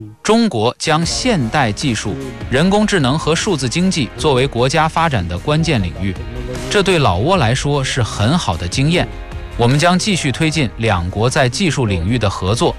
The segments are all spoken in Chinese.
中国将现代技术、人工智能和数字经济作为国家发展的关键领域，这对老挝来说是很好的经验。我们将继续推进两国在技术领域的合作。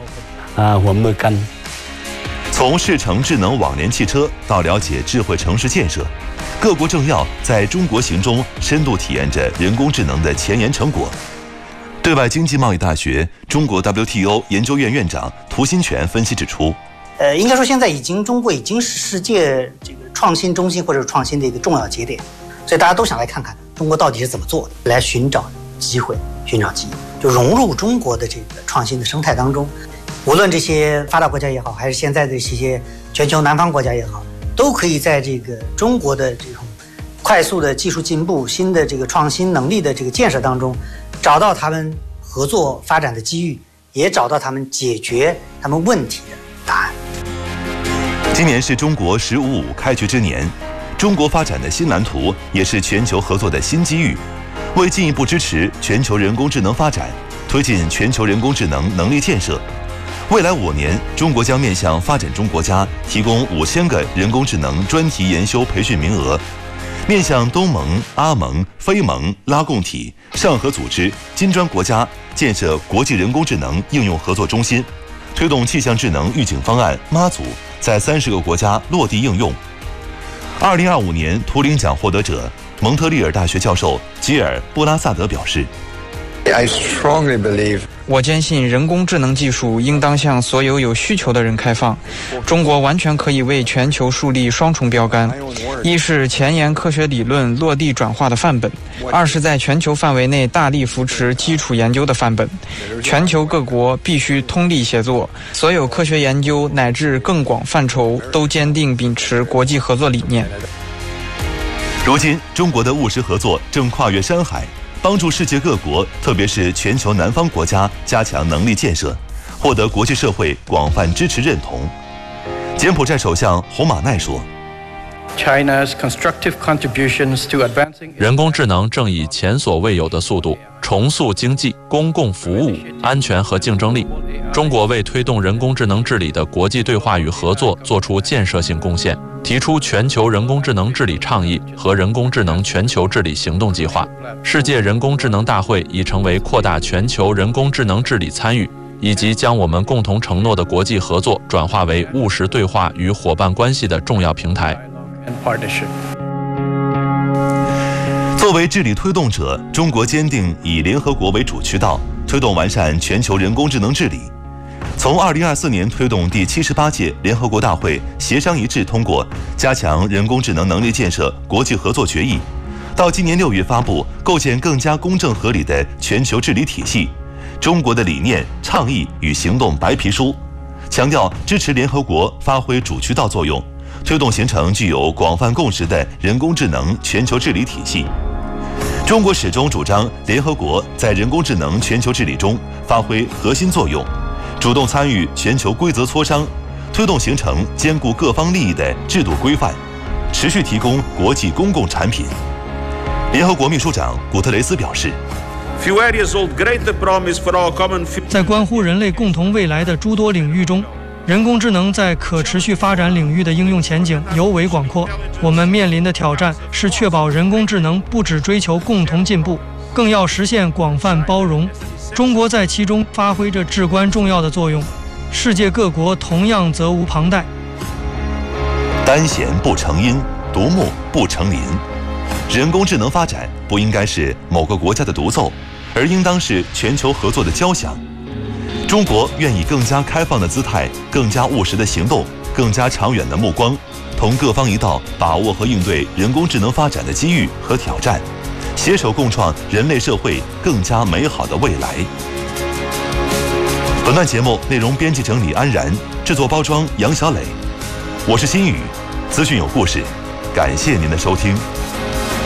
从试乘智能网联汽车到了解智慧城市建设，各国政要在中国行中深度体验着人工智能的前沿成果。对外经济贸易大学中国 WTO 研究院院长涂新全分析指出， 应该说现在中国已经是世界这个创新中心或者创新的一个重要节点，所以大家都想来看看中国到底是怎么做的，来寻找机会，寻找机遇，就融入中国的这个创新的生态当中。无论这些发达国家也好，还是现在的这些全球南方国家也好，都可以在这个中国的这种快速的技术进步、新的这个创新能力的这个建设当中，找到他们合作发展的机遇，也找到他们解决他们问题的答案。 今年是中国“15+5”开局之年，中国发展的新蓝图也是全球合作的新机遇。为进一步支持全球人工智能发展，推进全球人工智能能力建设，未来5年，中国将面向发展中国家提供5000个人工智能专题研修培训名额，面向东盟、阿盟、非盟、拉共体、上合组织、金砖国家建设国际人工智能应用合作中心，推动气象智能预警方案妈祖在30个国家落地应用。2025年图灵奖获得者蒙特利尔大学教授吉尔·布拉萨德表示， 我坚信人工智能技术应当向所有有需求的人开放。中国完全可以为全球树立双重标杆：一是前沿科学理论落地转化的范本，二是在全球范围内大力扶持基础研究的范本。全球各国必须通力协作，所有科学研究乃至更广范畴都坚定秉持国际合作理念。 如今，中国的务实合作正跨越山海，帮助世界各国，特别是全球南方国家加强能力建设，获得国际社会广泛支持认同。柬埔寨首相洪马奈说， 人工智能正以前所未有的速度重塑经济、公共服务、安全和竞争力。中国为推动人工智能治理的国际对话与合作做出建设性贡献，提出全球人工智能治理倡议和人工智能全球治理行动计划。世界人工智能大会已成为扩大全球人工智能治理参与，以及将我们共同承诺的国际合作转化为务实对话与伙伴关系的重要平台。 作为治理推动者，中国坚定以联合国为主渠道，推动完善全球人工智能治理。从2024年推动第78届联合国大会协商一致通过加强人工智能能力建设国际合作决议，到今年6月发布构建更加公正合理的全球治理体系，中国的理念、倡议与行动白皮书，强调支持联合国发挥主渠道作用，推动形成具有广泛共识的人工智能全球治理体系。中国始终主张联合国在人工智能全球治理中发挥核心作用，主动参与全球规则磋商，推动形成兼顾各方利益的制度规范，持续提供国际公共产品。联合国秘书长古特雷斯表示， 在关乎人类共同未来的诸多领域中，人工智能在可持续发展领域的应用前景尤为广阔。我们面临的挑战是确保人工智能不只追求共同进步，更要实现广泛包容。中国在其中发挥着至关重要的作用，世界各国同样责无旁贷。 单弦不成音，独木不成林。人工智能发展不应该是某个国家的独奏，而应当是全球合作的交响。中国愿以更加开放的姿态、更加务实的行动、更加长远的目光，同各方一道把握和应对人工智能发展的机遇和挑战，携手共创人类社会更加美好的未来。本段节目内容编辑整理安然，制作包装杨小磊，我是新宇，资讯有故事，感谢您的收听。